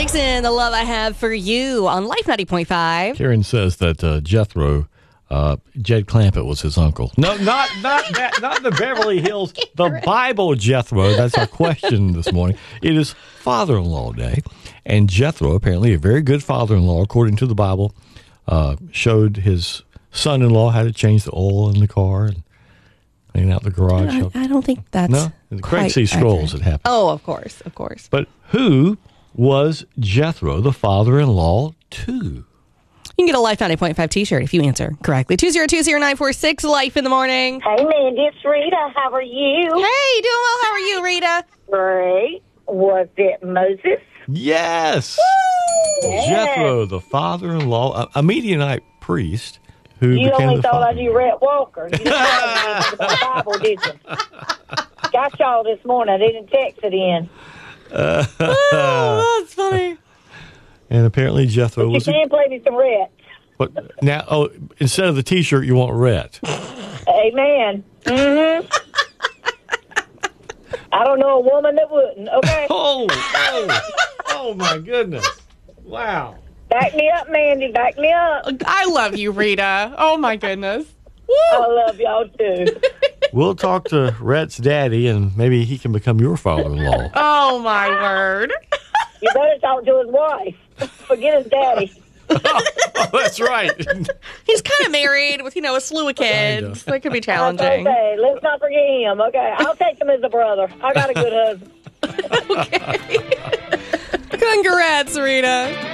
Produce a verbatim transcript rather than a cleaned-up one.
Dixon, The Love I Have for You on Life ninety point five. Karen says that uh, Jethro, uh, Jed Clampett was his uncle. No, not not that, not the Beverly Hills, the Bible Jethro. That's our question this morning. It is Father-in-Law Day, and Jethro, apparently a very good father-in-law, according to the Bible, uh, showed his son-in-law how to change the oil in the car and clean out the garage. I, I don't think that's No, the Craig C. Scrolls it happened. Oh, of course, of course. But who was Jethro, the father-in-law, to? You can get a Life ninety point five t-shirt if you answer correctly. two zero two zero nine four six, Life in the morning. Hey, Mandy, it's Rita. How are you? Hey, doing well. How are you, Rita? Great. Was it Moses? Yes. Yes. Jethro, the father-in-law, a, a Midianite priest who You became only the thought I father. knew Rhett Walker. You didn't know the Bible, did you? Got y'all this morning. I didn't text it in. Oh, that's funny. And apparently Jethro You was a, can play me some Rhett. but now oh instead of the t-shirt you want Rhett. Amen. Mm-hmm. I don't know a woman that wouldn't. Okay. Oh, oh, oh my goodness. Wow. Back me up, Mandy. Back me up. I love you, Rita. Oh, my goodness. I love y'all, too. We'll talk to Rhett's daddy and maybe he can become your father-in-law. Oh, my word. You better talk to his wife. Forget his daddy. oh, oh, that's right. He's kind of married with, you know, a slew of kids. That could be That's challenging. okay. Let's not forget him. Okay. I'll take him as a brother. I got a good husband. Okay. Congrats, Rita.